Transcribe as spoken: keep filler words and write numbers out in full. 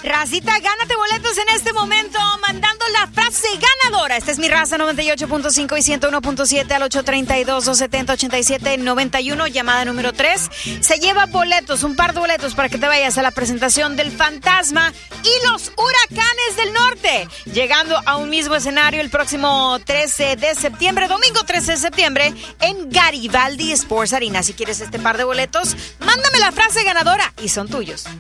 Racita, gánate boletos en este momento mandando la frase ganadora. Esta es mi raza noventa y ocho punto cinco y ciento uno punto siete al ocho tres dos, dos siete cero, ocho siete nueve uno. Llamada número tres. Se lleva boletos, un par de boletos para que te vayas a la presentación del Fantasma y los Huracanes del Norte. Llegando a un mismo escenario el próximo trece de septiembre, domingo trece de septiembre, en Garibaldi Sports Arena. Si quieres este par de boletos, mándame la frase ganadora y son tuyos.